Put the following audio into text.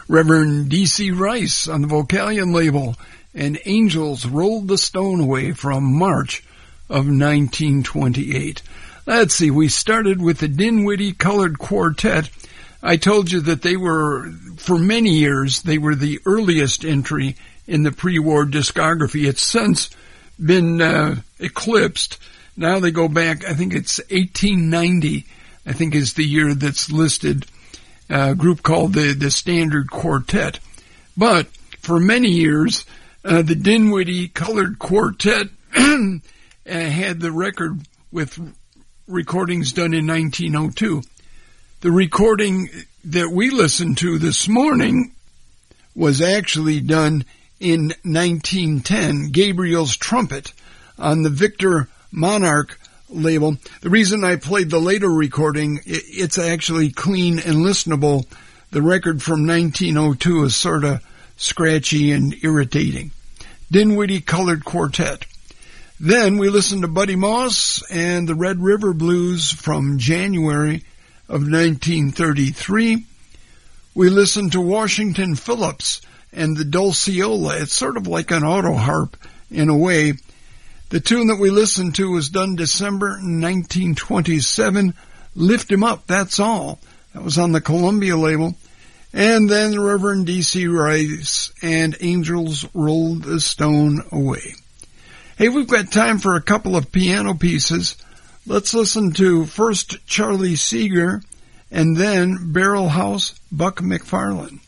Reverend D.C. Rice on the Vocalion label, and Angels Rolled the Stone Away from March of 1928. Let's see, we started with the Dinwiddie Colored Quartet. I told you that they were, for many years, they were the earliest entry in the pre-war discography. It's since been eclipsed. Now they go back, I think it's 1890, I think is the year that's listed, a group called the Standard Quartet. But for many years, the Dinwiddie Colored Quartet had the record with recordings done in 1902. The recording that we listened to this morning was actually done in 1910, Gabriel's Trumpet, on the Victor Monarch label. The reason I played the later recording, it's actually clean and listenable. The record from 1902 is sort of scratchy and irritating. Dinwiddie Colored Quartet. Then we listened to Buddy Moss and the Red River Blues from January of 1933. We listened to Washington Phillips and the Dulceola. It's sort of like an auto harp in a way. The tune that we listened to was done December 1927, Lift 'Em Up, That's All. That was on the Columbia label. And then the Reverend D.C. Rice and Angels Rolled the Stone Away. Hey, we've got time for a couple of piano pieces. Let's listen to first Charlie Seeger and then Barrel House Buck McFarlane.